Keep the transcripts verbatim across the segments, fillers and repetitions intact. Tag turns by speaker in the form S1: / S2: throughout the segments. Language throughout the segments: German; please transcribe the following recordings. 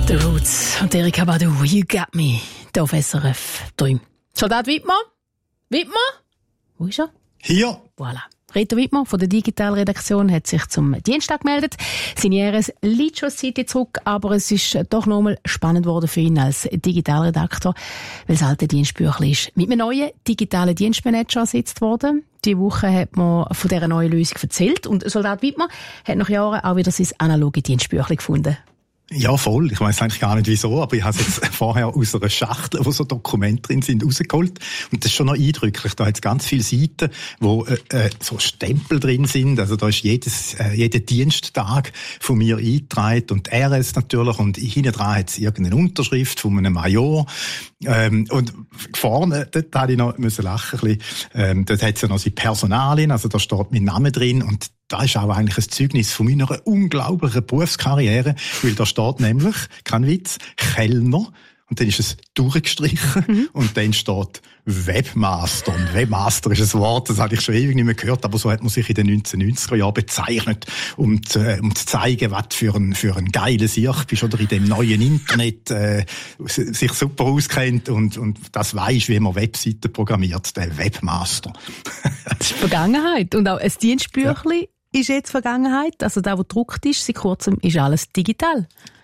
S1: The Roots und Erykah Badu, You Got Me, der auf S R F drei. Soldat Wittmer? Wittmer? Wo ist er?
S2: Hier.
S1: Voilà. Reto Wittmer von der Digitalredaktion hat sich zum Dienstag gemeldet. Seine Ehre liegt schon eine Zeit zurück, aber es ist doch nochmal spannend geworden für ihn als Digitalredakteur, weil das alte Dienstbüchlein ist mit einem neuen digitalen Dienstmanager ersetzt worden. Diese Woche hat man von dieser neuen Lösung erzählt und Soldat Wittmer hat nach Jahren auch wieder sein analoge Dienstbüchlein gefunden.
S2: Ja, voll. Ich weiss eigentlich gar nicht wieso, aber ich habe es jetzt vorher aus einer Schachtel, wo so Dokumente drin sind, rausgeholt. Und das ist schon noch eindrücklich. Da hat es ganz viele Seiten, wo äh, äh, so Stempel drin sind. Also da ist jedes, äh, jeder Diensttag von mir eingetragen und R S natürlich. Und hinten dran hat es irgendeine Unterschrift von einem Major. Ähm, und vorne, dort hatte ich noch müssen lachen ein bisschen. Ähm, dort hat es ja noch seine Personalien, also da steht mein Name drin und das ist auch eigentlich ein Zeugnis von meiner unglaublichen Berufskarriere, weil da steht nämlich, kein Witz, Kellner, und dann ist es durchgestrichen, mhm. und dann steht Webmaster. Und Webmaster ist ein Wort, das habe ich schon ewig nicht mehr gehört, aber so hat man sich in den neunzehnhundertneunziger Jahren bezeichnet, um zu, um zu zeigen, was für ein, für ein geiles Ich bist, oder in dem neuen Internet, äh, sich super auskennt und, und das weiss, wie man Webseiten programmiert, der Webmaster.
S1: Das ist Vergangenheit. Und auch ein Dienstbüchlein, ja, ist jetzt Vergangenheit. Also da, wo gedruckt ist, seit kurzem ist alles digital.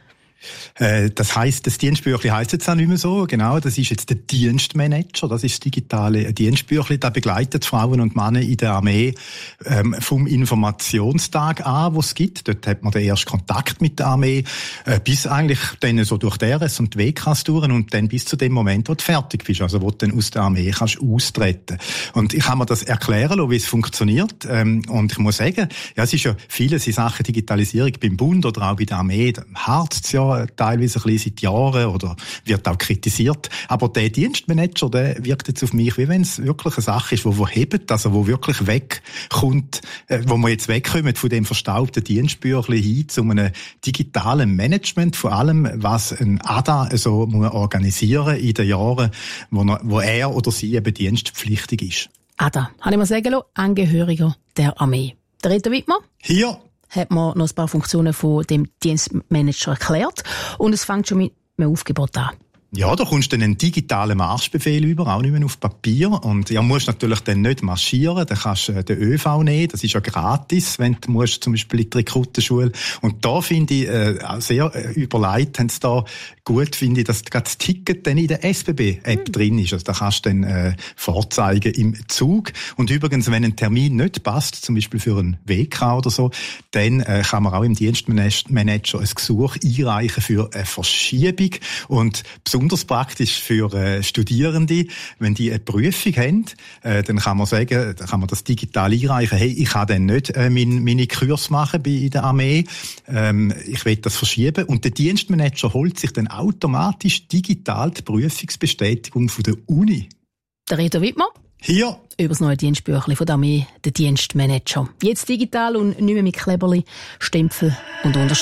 S2: Äh, das heisst, das Dienstbüchlein heisst jetzt auch nicht mehr so. Genau, das ist jetzt der Dienstmanager. Das ist das digitale Dienstbüchlein. Das begleitet Frauen und Männer in der Armee ähm, vom Informationstag an, wo es gibt. Dort hat man den ersten Kontakt mit der Armee, äh, bis eigentlich dann so durch die R S und die W Ks durch und dann bis zu dem Moment, wo du fertig bist, also wo du dann aus der Armee kannst austreten. Und ich kann mir das erklären lassen, wie es funktioniert. Ähm, und ich muss sagen, ja, es ist ja vieles in Sachen Digitalisierung beim Bund oder auch bei der Armee, harzt es ja teilweise ein bisschen seit Jahren oder wird auch kritisiert. Aber der Dienstmanager, der wirkt jetzt auf mich, wie wenn es wirklich eine Sache ist, wo wir heben, also wo wirklich wegkommt, äh, wo wir jetzt wegkommen von dem verstaubten Dienstbüchlein hin zu einem digitalen Management, vor allem was ein A D A so muss organisieren in den Jahren, wo er, wo er oder sie eben dienstpflichtig ist.
S1: A D A, habe ich mal sagen lassen, Angehöriger der Armee. Der Reto Wittmer?
S2: Hier
S1: hat man noch ein paar Funktionen von dem Dienstmanager erklärt. Und es fängt schon mit einem Aufgebot an.
S2: Ja, da kommst du dann einen digitalen Marschbefehl über, auch nicht mehr auf Papier. Und ja, musst natürlich dann nicht marschieren, dann kannst du den ÖV nehmen, das ist ja gratis, wenn du musst, zum Beispiel in die Rekrutenschule. Und da finde ich, äh, auch sehr äh, überlegt, haben sie da gut, finde ich, dass das Ticket dann in der S B B-App mhm. drin ist. Also da kannst du dann äh, vorzeigen im Zug. Und übrigens, wenn ein Termin nicht passt, zum Beispiel für einen W K oder so, dann äh, kann man auch im Dienstmanager ein Gesuch einreichen für eine Verschiebung. Und besonders praktisch für äh, Studierende, wenn die eine Prüfung haben, äh, dann kann man sagen, dann kann man das digital einreichen. Hey, ich kann dann nicht äh, mein, meine Kurs machen bei in der Armee. Ähm, ich will das verschieben. Und der Dienstmanager holt sich dann automatisch digital die Prüfungsbestätigung von der Uni.
S1: Der Reto Wittmer?
S2: Hier.
S1: Über das neue Dienstbüchlein von der Armee, der Dienstmanager. Jetzt digital und nicht mehr mit Kleberli, Stempel und Unterschrift.